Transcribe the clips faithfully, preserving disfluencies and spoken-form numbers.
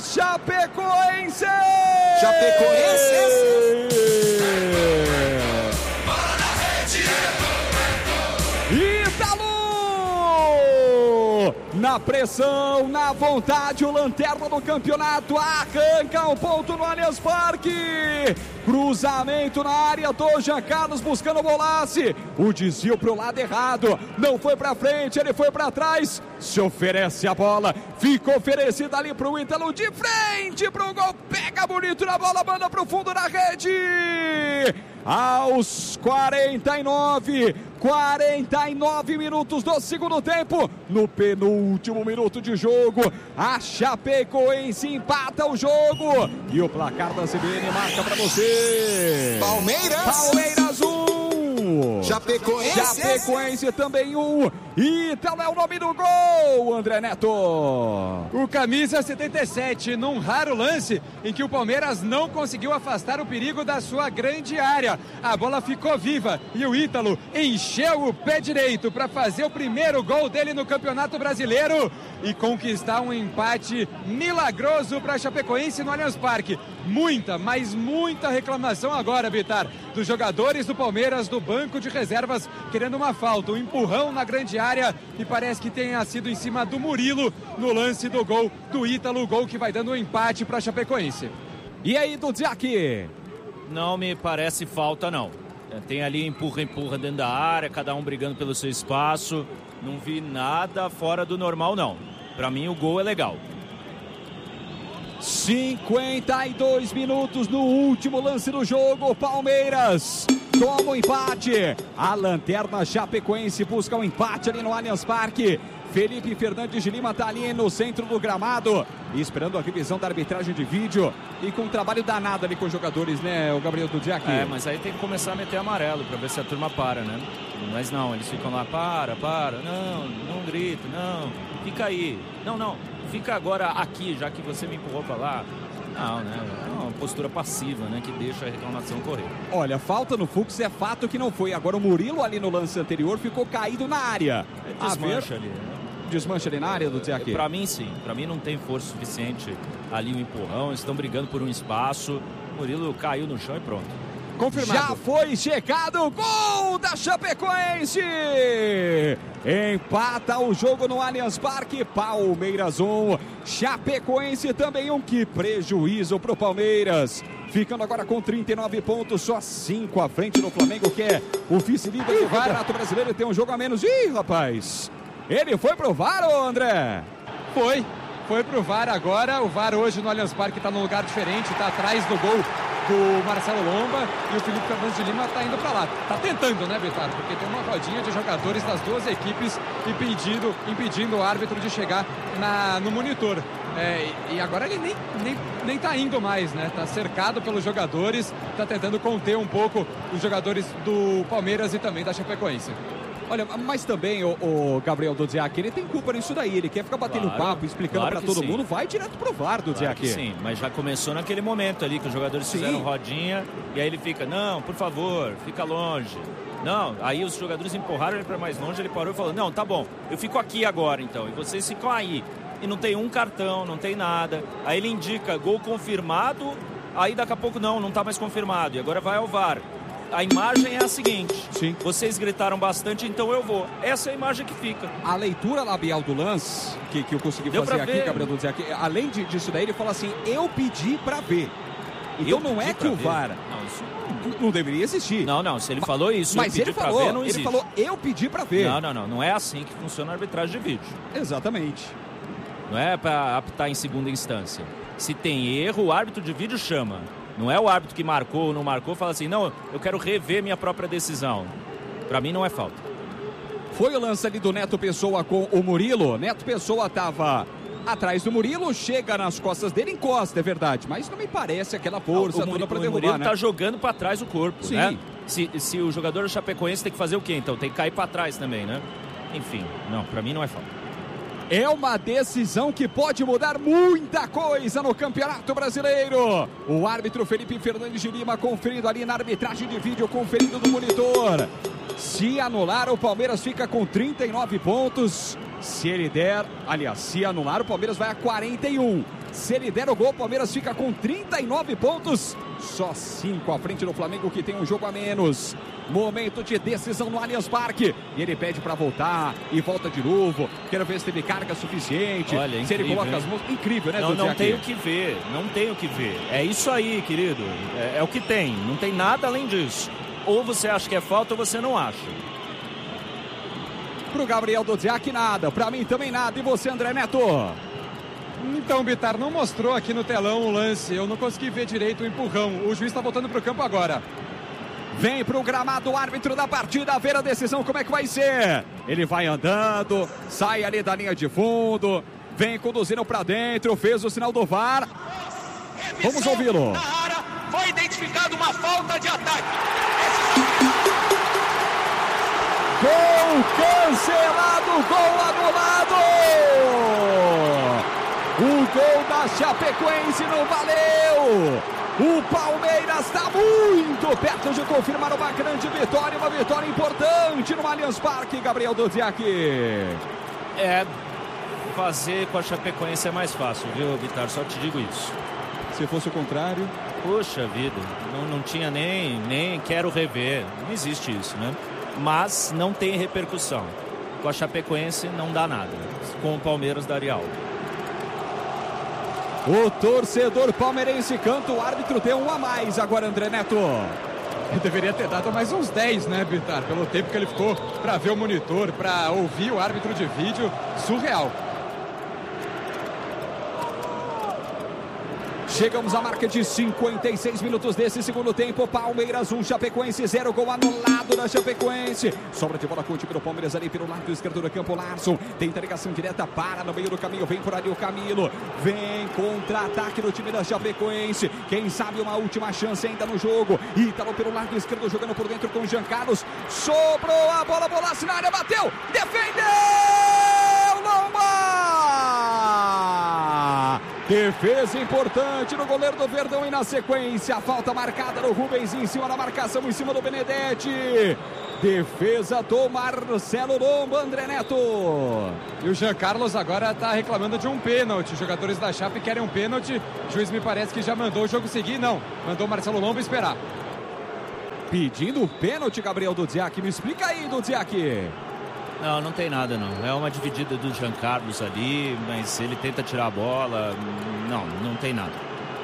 Chapecoense! Chapecoense! Ítalo! Na pressão, na vontade, o lanterna do campeonato arranca um ponto no Allianz Parque. Cruzamento na área do Jean Carlos buscando o Bolasse. O desvio para o lado errado. Não foi para frente, ele foi para trás. Se oferece a bola. Fica oferecida ali para o Ítalo de frente para o gol. Pega bonito na bola, manda para o fundo da rede. Aos quarenta e nove, quarenta e nove minutos do segundo tempo, no penúltimo minuto de jogo, a Chapecoense empata o jogo e o placar da C B N marca para você. Palmeiras! Palmeiras um! Chapecoense! Chapecoense também um! Ítalo é o nome do gol, André Neto! O camisa setenta e sete, num raro lance em que o Palmeiras não conseguiu afastar o perigo da sua grande área. A bola ficou viva e o Ítalo encheu o pé direito para fazer o primeiro gol dele no Campeonato Brasileiro e conquistar um empate milagroso para a Chapecoense no Allianz Parque. Muita, mas muita reclamação agora, Bitar, dos jogadores do Palmeiras, do banco de reservas, querendo uma falta, um empurrão na grande área, e parece que tenha sido em cima do Murilo no lance do gol do Ítalo, o gol que vai dando um empate para a Chapecoense. E aí, Dudziak? Não me parece falta, não. Tem ali empurra, empurra dentro da área, cada um brigando pelo seu espaço. Não vi nada fora do normal, não. Para mim, o gol é legal. cinquenta e dois minutos no último lance do jogo. Palmeiras toma o empate. A lanterna Chapecoense busca o um empate ali no Allianz Parque. Felipe Fernandes de Lima está ali no centro do gramado, esperando a revisão da arbitragem de vídeo e com um trabalho danado ali com os jogadores, né, o Gabriel Dudziak? É, mas aí tem que começar a meter amarelo para ver se a turma para, né? Mas não, eles ficam lá, para, para, não, não grita, não, fica aí, não, não, fica agora aqui, já que você me empurrou para lá. Não, né? É uma postura passiva, né? Que deixa a reclamação correr. Olha, falta no Fux é fato que não foi. Agora o Murilo ali no lance anterior ficou caído na área. É desmancha ali, né? Desmancha ali na área do Dudziak? Pra mim, sim. Pra mim não tem força suficiente ali o empurrão. Eles estão brigando por um espaço. O Murilo caiu no chão e pronto. Confirmado. Já foi checado o gol da Chapecoense. Empata o jogo no Allianz Parque. Palmeiras um, Chapecoense também um. Que prejuízo pro Palmeiras. Ficando agora com trinta e nove pontos, só cinco à frente do Flamengo, que é o vice-líder do Campeonato Brasileiro e tem um jogo a menos. Ih, rapaz, ele foi pro V A R, ô André? Foi, foi pro V A R agora. O V A R hoje no Allianz Parque está num lugar diferente, está atrás do gol do Marcelo Lomba e o Felipe Fernandes de Lima está indo para lá. Está tentando, né, Betar? Porque tem uma rodinha de jogadores das duas equipes impedindo, impedindo o árbitro de chegar na, no monitor. É, e agora ele nem, nem, nem tá indo mais, né? Tá cercado pelos jogadores, tá tentando conter um pouco os jogadores do Palmeiras e também da Chapecoense. Olha, mas também o, o Gabriel Dudziak, ele tem culpa nisso daí, ele quer ficar batendo claro, papo, explicando claro para todo sim. mundo, vai direto pro V A R, Dudziak. Claro sim, mas já começou naquele momento ali que os jogadores sim. fizeram rodinha e aí ele fica, não, por favor, fica longe. Não, aí os jogadores empurraram ele para mais longe, ele parou e falou, não, tá bom, eu fico aqui agora então, e vocês ficam aí. E não tem um cartão, não tem nada. Aí ele indica gol confirmado, aí daqui a pouco não, não tá mais confirmado, e agora vai ao V A R. A imagem é a seguinte, sim. Vocês gritaram bastante, então eu vou. Essa é a imagem que fica. A leitura labial do lance, que, que eu consegui Deu fazer aqui, ver. Gabriel Dudziak, além de, disso daí, ele fala assim, eu pedi pra ver. Então eu não é que o V A R não, isso... não deveria existir. Não, não, se ele falou isso, mas eu ele pedi falou, pra ver, não ele existe. falou, eu pedi pra ver. Não, não, não, não é assim que funciona a arbitragem de vídeo. Exatamente. Não é pra apitar em segunda instância. Se tem erro, o árbitro de vídeo chama. Não é o árbitro que marcou ou não marcou, fala assim, não, eu quero rever minha própria decisão. Pra mim não é falta. Foi o lance ali do Neto Pessoa com o Murilo. Neto Pessoa estava atrás do Murilo, chega nas costas dele, encosta, é verdade. Mas não me parece aquela força não, o toda para derrubar, O Murilo né? tá jogando para trás o corpo, sim. Né? Se, se o jogador do Chapecoense tem que fazer o quê, então? Tem que cair para trás também, né? Enfim, não, pra mim não é falta. É uma decisão que pode mudar muita coisa no Campeonato Brasileiro. O árbitro Felipe Fernandes de Lima conferindo ali na arbitragem de vídeo, conferindo do monitor. Se anular, o Palmeiras fica com trinta e nove pontos. Se ele der, aliás, se anular, o Palmeiras vai a quarenta e um. Se ele der o gol, o Palmeiras fica com trinta e nove pontos. Só cinco à frente do Flamengo, que tem um jogo a menos. Momento de decisão no Allianz Parque. E ele pede para voltar e volta de novo. Quero ver se teve carga suficiente. Olha, se incrível, ele coloca hein? as mãos. Incrível, né, Não, não Duziak? tem o que ver. Não tem o que ver. É isso aí, querido. É, é o que tem. Não tem nada além disso. Ou você acha que é falta ou você não acha. Pro Gabriel Duziak, nada. Pra mim também nada. E você, André Neto? Então, Bitar, não mostrou aqui no telão o lance. Eu não consegui ver direito o empurrão. O juiz está voltando pro campo agora. Vem pro gramado o árbitro da partida, ver a decisão, como é que vai ser. Ele vai andando, sai ali da linha de fundo, vem conduzindo pra dentro, fez o sinal do V A R. Vamos ouvi-lo. Na área, foi identificada uma falta de ataque. Gol cancelado, gol anulado. O gol da Chapecoense não valeu. O Palmeiras está muito perto de confirmar uma grande vitória, uma vitória importante no Allianz Parque, Gabriel Duziak. É, fazer com a Chapecoense é mais fácil, viu, Bitar? Só te digo isso. Se fosse o contrário... Puxa vida, não, não tinha nem, nem quero rever, não existe isso, né? Mas não tem repercussão. Com a Chapecoense não dá nada, com o Palmeiras daria algo. O torcedor palmeirense canta, o árbitro deu um a mais agora, André Neto. Ele deveria ter dado mais uns dez, né, Bitar? Pelo tempo que ele ficou para ver o monitor, para ouvir o árbitro de vídeo, surreal. Chegamos à marca de cinquenta e seis minutos desse segundo tempo. Palmeiras um, Chapecoense zero. Gol anulado da Chapecoense. Sobra de bola com o time do Palmeiras ali pelo lado esquerdo do campo. Larson tenta ligação direta, para no meio do caminho. Vem por ali o Camilo. Vem contra-ataque do time da Chapecoense. Quem sabe uma última chance ainda no jogo. Ítalo pelo lado esquerdo jogando por dentro com o Jean Carlos. Sobrou a bola, bolasse na área, bateu. Defendeu! Lomba! Defesa importante no goleiro do Verdão e na sequência a falta marcada no Rubens em cima da marcação, em cima do Benedetti. Defesa do Marcelo Lomba, André Neto. E o Jean Carlos agora está reclamando de um pênalti. Os jogadores da Chape querem um pênalti. O juiz me parece que já mandou o jogo seguir. Não, mandou o Marcelo Lomba esperar. Pedindo o pênalti, Gabriel Duziak. Me explica aí, Duziak. Não, não tem nada não. É uma dividida do Jean Carlos ali, mas ele tenta tirar a bola. Não, não tem nada.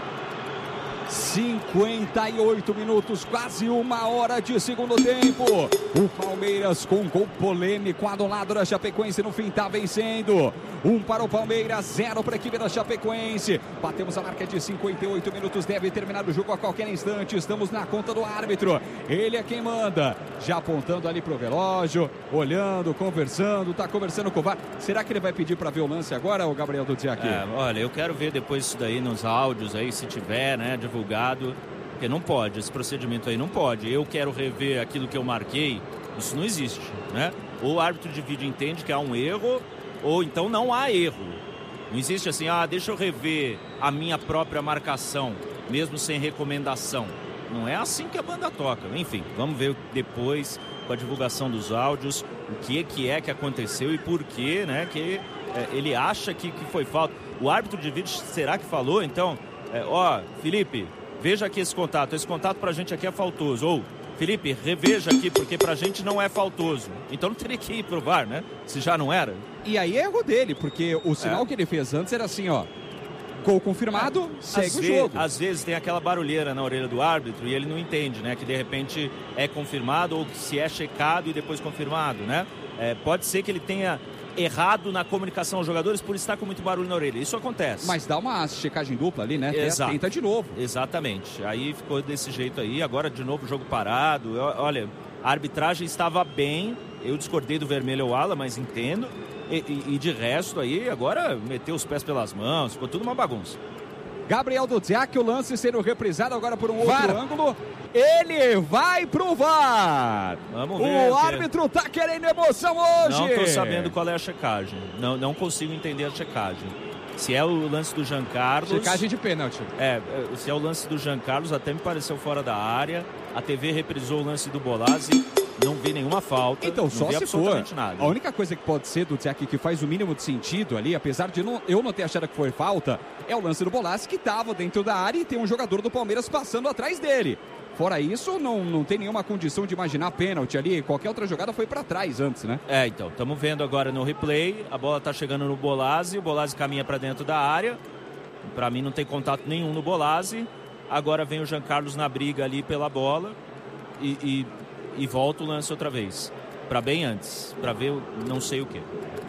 cinquenta e oito minutos, quase uma hora de segundo tempo. O Palmeiras com gol polêmico anulado da Chapecoense no fim está vencendo. Um para o Palmeiras, zero para a equipe da Chapecoense. Batemos a marca de cinquenta e oito minutos, deve terminar o jogo a qualquer instante. Estamos na conta do árbitro. Ele é quem manda. Já apontando ali pro relógio, olhando, conversando, tá conversando com o V A R. Será que ele vai pedir para ver o lance agora, o Gabriel Duziak? É, olha, eu quero ver depois isso daí nos áudios aí, se tiver, né, divulgado. Porque não pode, esse procedimento aí não pode. Eu quero rever aquilo que eu marquei, isso não existe, né? Ou o árbitro de vídeo entende que há um erro, ou então não há erro. Não existe assim, ah, deixa eu rever a minha própria marcação, mesmo sem recomendação. Não é assim que a banda toca. Enfim, vamos ver depois, com a divulgação dos áudios, o que, que é que aconteceu e por que, né, que é, ele acha que, que foi falta. O árbitro de vídeo, será que falou? Então, é, ó, Felipe, veja aqui esse contato. Esse contato pra gente aqui é faltoso. Ou, Felipe, reveja aqui, porque pra gente não é faltoso. Então não teria que ir pro V A R, né? Se já não era. E aí é erro dele, porque o sinal é. que ele fez antes era assim, ó. Gol confirmado, é. segue às o vezes, jogo. Às vezes tem aquela barulheira na orelha do árbitro e ele não entende, né? Que de repente é confirmado ou que se é checado e depois confirmado, né? É, pode ser que ele tenha errado na comunicação aos jogadores por estar com muito barulho na orelha. Isso acontece. Mas dá uma checagem dupla ali, né? Exato. Tenta de novo. Exatamente. Aí ficou desse jeito aí. Agora de novo o jogo parado. Olha, a arbitragem estava bem. Eu discordei do vermelho ao ala, mas entendo. E, e, e de resto aí, agora meteu os pés pelas mãos. Ficou tudo uma bagunça. Gabriel Duziak, o lance sendo reprisado agora por um outro V A R. ângulo. Ele vai pro V A R. Vamos ver. O árbitro tá querendo emoção hoje. Não tô sabendo qual é a checagem. Não, não consigo entender a checagem. Se é o lance do Jean Carlos... Checagem de pênalti. É, se é o lance do Jean Carlos, até me pareceu fora da área. A T V reprisou o lance do Bolazzi. não vi nenhuma falta. Então, não só vi se absolutamente for. nada. A única coisa que pode ser, do Dzek, que faz o mínimo de sentido ali, apesar de não, eu não ter achado que foi falta, é o lance do Bolassi, que estava dentro da área e tem um jogador do Palmeiras passando atrás dele. Fora isso, não, não tem nenhuma condição de imaginar pênalti ali. Qualquer outra jogada foi para trás antes, né? É, então, estamos vendo agora no replay, a bola tá chegando no Bolassi, o Bolassi caminha para dentro da área. Para mim não tem contato nenhum no Bolassi. Agora vem o Jean Carlos na briga ali pela bola e, e, e volta o lance outra vez. Para bem antes, para ver não sei o que.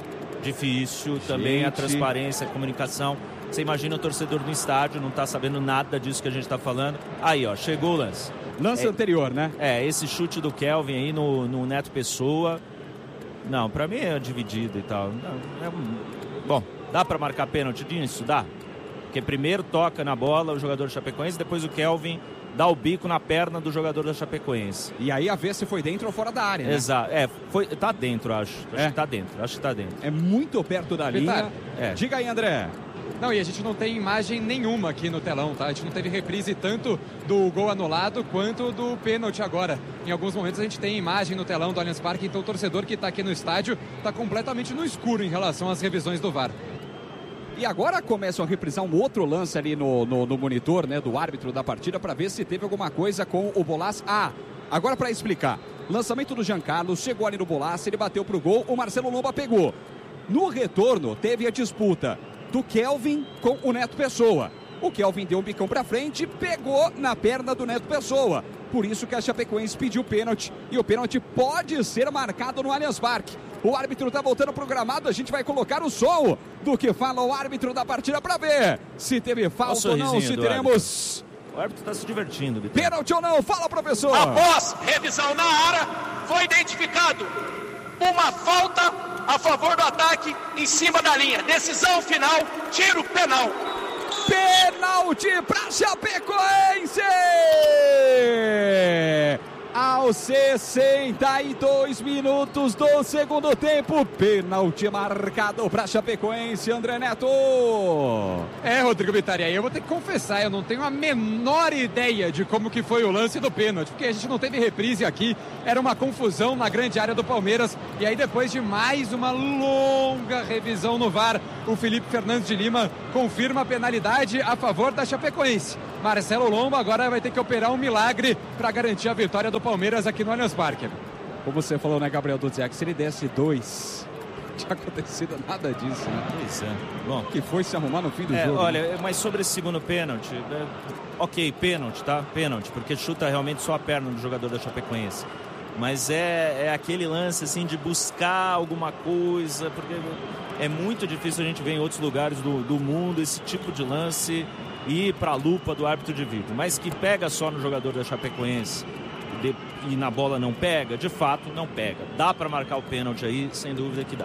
Difícil também. Gente. A transparência, a comunicação. Você imagina o torcedor no estádio, não tá sabendo nada disso que a gente tá falando. Aí, ó, chegou o lance. Lance é, anterior, né? É, esse chute do Kelvin aí no, no Neto Pessoa. Não, pra mim é dividido e tal. Não, é um... Bom, dá pra marcar pênalti disso? Dá. Porque primeiro toca na bola o jogador da Chapecoense, depois o Kelvin dá o bico na perna do jogador da Chapecoense. E aí a ver se foi dentro ou fora da área, né? Exato. É, foi, tá dentro, acho. Acho é. que tá dentro, acho que tá dentro. É muito perto da Vitar. linha. É. Diga aí, André. Não, e a gente não tem imagem nenhuma aqui no telão, tá? A gente não teve reprise tanto do gol anulado quanto do pênalti agora. Em alguns momentos a gente tem imagem no telão do Allianz Parque, então o torcedor que está aqui no estádio está completamente no escuro em relação às revisões do V A R. E agora começam a reprisar um outro lance ali no, no, no monitor, né, do árbitro da partida, para ver se teve alguma coisa com o Bolassi. Ah, agora para explicar. Lançamento do Jean Carlos, chegou ali no Bolassi, ele bateu pro gol, o Marcelo Lomba pegou. No retorno, teve a disputa do Kelvin com o Neto Pessoa. O Kelvin deu um bicão pra frente, pegou na perna do Neto Pessoa. Por isso que a Chapecoense pediu pênalti. E o pênalti pode ser marcado no Allianz Parque. O árbitro tá voltando pro gramado, a gente vai colocar o som do que fala o árbitro da partida pra ver se teve falta ou não, se teremos... Árbitro. O árbitro tá se divertindo. Vitor. Pênalti ou não? Fala, professor! Após revisão na área, foi identificado uma falta a favor do ataque em cima da linha. Decisão final, tiro penal. Pênalti para Chapecoense! Aos sessenta e dois minutos do segundo tempo, pênalti marcado para Chapecoense, André Neto. É, Rodrigo Vitari, aí eu vou ter que confessar, eu não tenho a menor ideia de como que foi o lance do pênalti, porque a gente não teve reprise aqui, era uma confusão na grande área do Palmeiras, e aí depois de mais uma longa revisão no V A R, o Felipe Fernandes de Lima confirma a penalidade a favor da Chapecoense. Marcelo Lomba agora vai ter que operar um milagre para garantir a vitória do Palmeiras aqui no Allianz Parque. Como você falou, né, Gabriel Dudziak, se ele desse dois, não tinha acontecido nada disso, né? Pois é. Bom, que foi se arrumar no fim do é, jogo. Olha, né? mas sobre esse segundo pênalti, é, ok, pênalti, tá? Pênalti, porque chuta realmente só a perna do jogador da Chapecoense. Mas é, é aquele lance, assim, de buscar alguma coisa, porque é muito difícil a gente ver em outros lugares do, do mundo esse tipo de lance e ir para a lupa do árbitro de vídeo. Mas que pega só no jogador da Chapecoense de, e na bola não pega, de fato não pega. Dá para marcar o pênalti aí, sem dúvida que dá.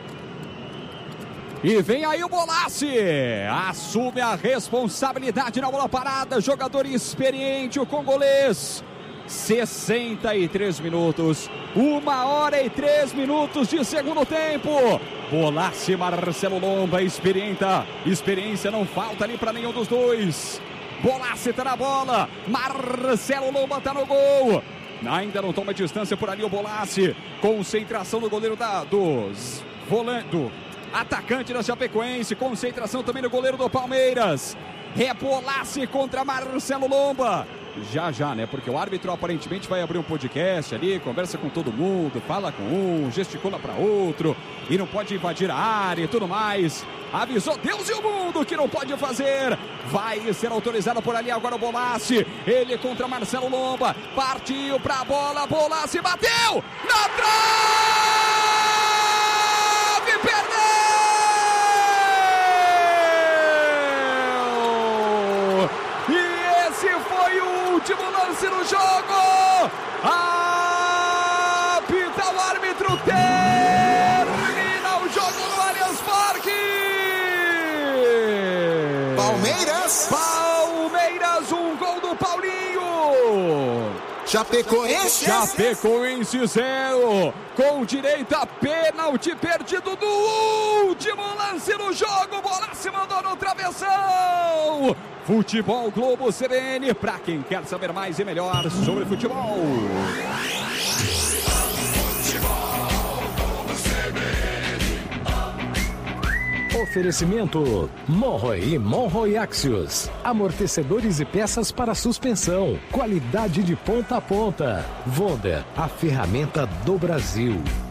E vem aí o Bolassi, assume a responsabilidade na bola parada, jogador experiente, o congolês. sessenta e três minutos, uma hora e três minutos de segundo tempo. Bolassi, Marcelo Lomba, experiência, experiência não falta ali para nenhum dos dois. Bolassi tá na bola, Marcelo Lomba tá no gol. Ainda não toma distância por ali o Bolassi. Concentração do goleiro da, dos volante, do atacante da Chapecoense. Concentração também do goleiro do Palmeiras. É Bolassi contra Marcelo Lomba. Já, já, né? Porque o árbitro aparentemente vai abrir um podcast ali, conversa com todo mundo, fala com um, gesticula para outro e não pode invadir a área e tudo mais. Avisou Deus e o mundo que não pode fazer. Vai ser autorizado por ali agora o Bolassi. Ele contra Marcelo Lomba. Partiu pra bola, Bolassi bateu na trave, perdeu! Foi o último lance no jogo. Apita o árbitro, termina o jogo no Allianz Parque. Palmeiras. Palmeiras, um gol do Paulinho. Chapecoense. Chapecoense zero. Com direito a pênalti perdido do último lance no jogo. Bolassi mandou no travessão. Futebol Globo C B N, para quem quer saber mais e melhor sobre futebol. Oferecimento Monroe e Monroe Axios. Amortecedores e peças para suspensão. Qualidade de ponta a ponta. Wonder, a ferramenta do Brasil.